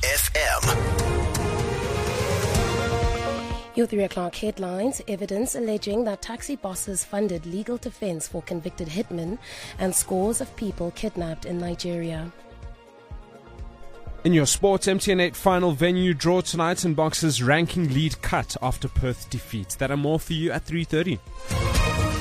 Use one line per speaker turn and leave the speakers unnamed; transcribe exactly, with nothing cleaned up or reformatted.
F M.
Your three o'clock headlines: evidence alleging that taxi bosses funded legal defense for convicted hitmen, and scores of people kidnapped in Nigeria.
In your sports, M T N eight final venue draw tonight, and boxers ranking lead cut after Perth defeat. That and more for you at three thirty.